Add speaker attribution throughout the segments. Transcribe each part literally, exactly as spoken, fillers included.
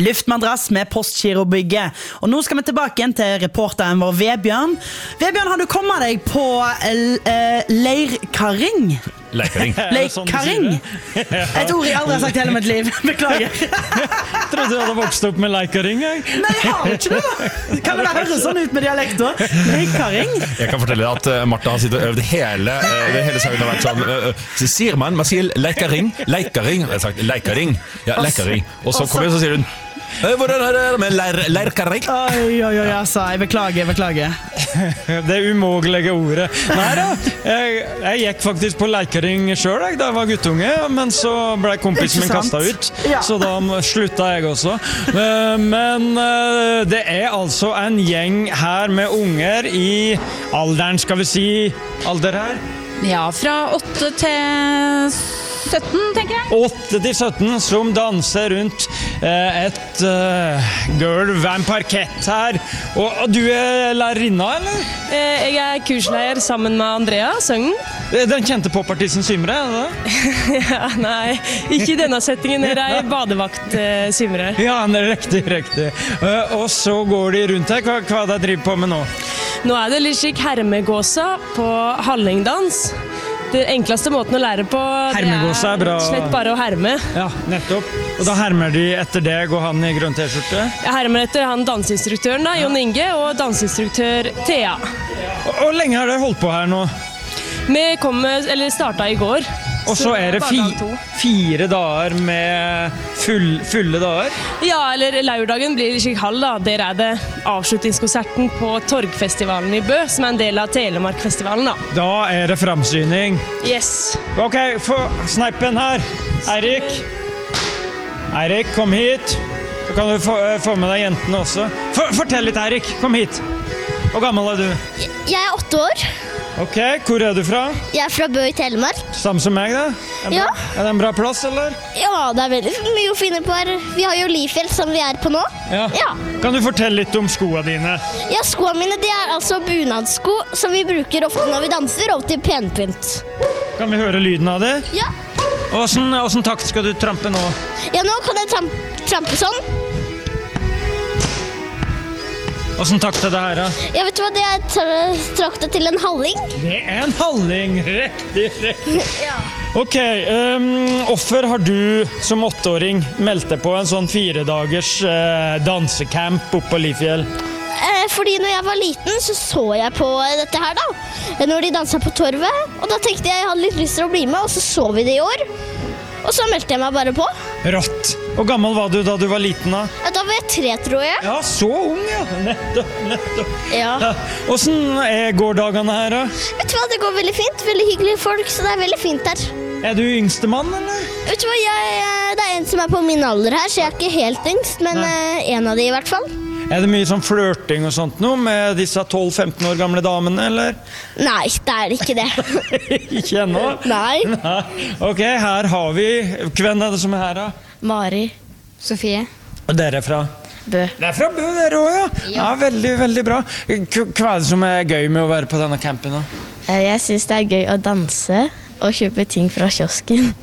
Speaker 1: Luftmadrass med Postgirobygget. Og nå skal vi tilbake igjen til reporteren vår Vebjørn. Vebjørn, har du kommet deg på uh, leirkarring?
Speaker 2: Leikaring.
Speaker 1: Leikaring. Et ord jeg aldri har sagt i hele mitt liv. Beklager.
Speaker 3: Jeg trodde jeg hadde vokst opp med leikaring, jeg.
Speaker 1: Nei, jeg har ikke det. Kan det høre sånn ut med dialekter? Leikaring.
Speaker 2: Jeg kan fortelle deg at uh, Martha har sittet og øvd hele, uh, det hele sangen har vært sånn. Uh, så sier man, man sier leikaring, leikaring. Jeg har sagt leikaring. Ja, leikaring. Og så kommer hun og så sier hun, hvordan er det med leir, leirkarring?
Speaker 1: Oi, oi, oi, altså, jeg beklager, jeg beklager.
Speaker 3: Det umågelige ordet. Nei da, jeg, jeg gikk faktisk på leikaring selv jeg, da jeg var guttunge, men så ble kompisen min kastet ut,
Speaker 1: Ja.
Speaker 3: så da sluttet jeg også. Men det er altså en gjeng her med unger i alderen, skal vi si, alder her?
Speaker 4: Ja, fra åtte til sytten, tenker jeg.
Speaker 3: åtte til sytten som danser rundt eh, et eh, gulv, en parkett her. Og, og du er lærerinna, eller?
Speaker 5: Eh, Jeg er kursleder sammen med Andrea, sønnen.
Speaker 3: Den kjente popartisten Symre, er det det?
Speaker 5: Ja, nei, ikke i denne settingen. Dere er badevakt, eh, Symre.
Speaker 3: Ja, det er riktig, riktig. Eh, og så går de rundt her. Hva, hva er det de driver på med nå?
Speaker 5: Nå er det litt slik hermegåsa på hallingdans. Den enkleste måten å lære på, det
Speaker 3: Hermegåsa er bra.
Speaker 5: slett bare å herme.
Speaker 3: Ja, nettopp. Og da hermer de etter deg og han i grønn t-skjorte?
Speaker 5: Jeg hermer etter han danseinstruktøren da, Jon Inge, og danseinstruktør Thea.
Speaker 3: Og, og lenge har dere holdt på her nå?
Speaker 5: Vi kom, eller startet i går.
Speaker 3: Og så er det fi,
Speaker 5: bare dag to.
Speaker 3: fire dager med full, fulle dager?
Speaker 5: Ja, eller lørdagen blir slik halv da. Der er det avslutningskonserten på Torgfestivalen i Bø, som er en del av Telemarkfestivalen da.
Speaker 3: Da er det framsyning.
Speaker 5: Yes.
Speaker 3: Ok, få sneipen her. Eirik. Eirik, kom hit. Så kan du få, få med deg jentene også. For, fortell litt, Eirik. Kom hit. Hvor gammel er du?
Speaker 6: Jeg er åtte år.
Speaker 3: Ok, hvor er du fra?
Speaker 6: Jeg er fra Bø i Telemark.
Speaker 3: Samme som meg, da? Er,
Speaker 6: Ja.
Speaker 3: bra, er det en bra plass, eller?
Speaker 6: Ja, det er veldig mye å finne på her. Vi har jo Lifjell som vi er på nå.
Speaker 3: Ja.
Speaker 6: Ja.
Speaker 3: Kan du fortelle litt om skoene dine?
Speaker 6: Ja, skoene mine det er altså bunadsko som vi bruker ofte når vi danser, og til penpynt.
Speaker 3: Kan vi høre lyden av det?
Speaker 6: Ja.
Speaker 3: Hvordan, hvordan takt skal du trampe nå?
Speaker 6: Ja, nå kan jeg tram trampe sånn.
Speaker 3: Hvordan takt er det her, da?
Speaker 6: Ja, vet du hva, det er tra- traktet til en halling.
Speaker 3: Det er en halling, riktig, riktig.
Speaker 6: Ja.
Speaker 3: Ok, um, hvorfor har du som åtteåring meldt deg på en sånn fire dagers uh, dansecamp oppe på Lifjell?
Speaker 6: Eh, fordi når jeg var liten, så så jeg på dette her da. Når de danset på torvet. Og da tenkte jeg jeg hadde litt lyst til å bli med, og så så vi det i år. Og så meldte jeg meg bare på.
Speaker 3: Rått. Hvor gammel var du da du var liten, da?
Speaker 6: Ja, da var jeg tre, tror jeg.
Speaker 3: Ja, så ung, ja. Nettopp, nettopp.
Speaker 6: Ja.
Speaker 3: Ja. Hvordan er gårdagene her, da?
Speaker 6: Vet du hva, det går veldig fint. Veldig hyggelige folk, så det er veldig fint her.
Speaker 3: Er du yngstemann, eller?
Speaker 6: Vet du hva, jeg, det er en som er på min alder her, så jeg er ikke helt yngst, men eh, en av de i hvert fall.
Speaker 3: Er det mye sånn flørting og sånt nå med disse tolv femten år gamle damene, eller?
Speaker 6: Nei, det er ikke det.
Speaker 3: Ikke ennå?
Speaker 6: Nei.
Speaker 3: Nei. Ok, her har vi... Hvem er det som er her, da?
Speaker 7: Mari. Sofie.
Speaker 3: Og dere er fra?
Speaker 7: Bø.
Speaker 3: Det er fra Bø, dere også, ja. Ja, veldig, veldig bra. K- Hva er det som er gøy med å være på denne campen, da?
Speaker 7: Eh, Jeg synes det er gøy å danse og kjøpe ting fra kiosken.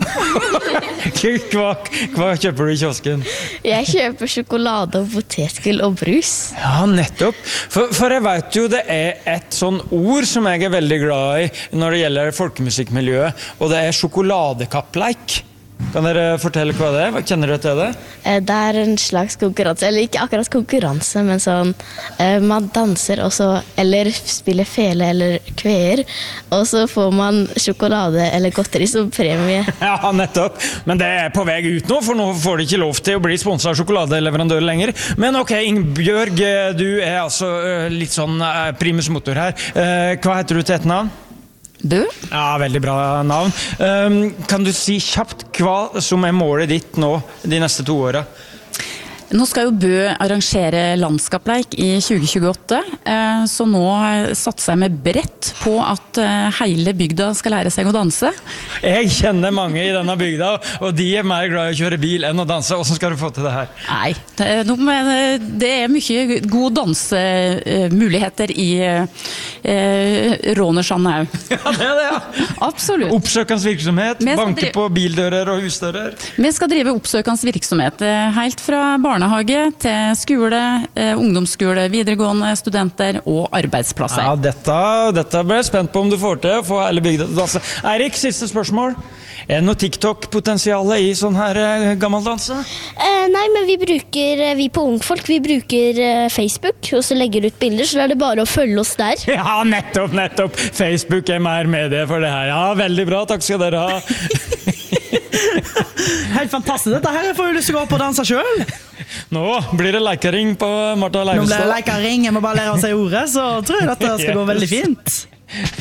Speaker 3: hva, hva kjøper du i kiosken?
Speaker 7: Jeg kjøper sjokolade og potetgull og brus.
Speaker 3: Ja, nettopp. For, for jeg vet jo det er et sånn ord som jeg er veldig glad i når det gjelder folkemusikkmiljøet, og det er sjokoladekappleik. Kan dere fortelle hva det er? Kjenner dere til det?
Speaker 7: Eh, Det er en slags konkurranse, eller ikke akkurat konkurranse, men sånn, eh, man danser også, eller spiller fele eller kveer, og så får man sjokolade eller godteri som premie.
Speaker 3: Ja, nettopp. Men det er på vei ut nå, for nå får de ikke lov til å bli sponset av sjokoladeleverandør lenger. Men ok, Ingebjørg, du er altså eh, litt sånn eh, primus motor her. Eh, Hva heter du til etternavn?
Speaker 4: Bø?
Speaker 3: Ja, veldig bra navn. Um, kan du si kjapt hva som er målet ditt nå de neste to årene?
Speaker 4: Nå skal jo Bø arrangere landskapleik i tjue tjueåtte, eh, så nå satser jeg med brett på at eh, hele bygda skal lære seg å danse.
Speaker 3: Jeg kjenner mange i denne bygda, og de er mer glad i å kjøre bil enn å danse. Hvordan skal du få til det her?
Speaker 4: Nei, det er, noe med- det er mye god dansemuligheter i eh, Rånersand òg.
Speaker 3: Ja, det er det, ja.
Speaker 4: Absolutt.
Speaker 3: Oppsøkende virksomhet,
Speaker 4: Vi skal
Speaker 3: banke
Speaker 4: drive-
Speaker 3: på bildører og husdører.
Speaker 4: Vi skal drive oppsøkende virksomhet eh, helt fra barnehagen barnehage til skole, eh, ungdomsskole, videregående studenter og arbeidsplasser.
Speaker 3: Ja, dette, dette ble jeg spent på om du får til å få hele bygda til å danse. Eirik, siste spørsmål. Er det noe TikTok-potensiale i sånn her eh, gammeldanse?
Speaker 6: Eh, nei, men vi bruker, vi på Ungfolk, vi bruker eh, Facebook, og så legger ut bilder, så er det bare å følge oss der.
Speaker 3: Ja, nettopp, nettopp. Facebook er mer medie for det her. Ja, veldig bra. Takk skal dere ha.
Speaker 1: Helt fantastisk. Dette her får jo lyst til å gå opp og danse selv.
Speaker 3: Nå blir det leikering på Martha
Speaker 1: Nå blir det
Speaker 3: Leivestad.
Speaker 1: leikering, jeg må bare lære å si ordet, så tror jeg dette skal gå veldig fint.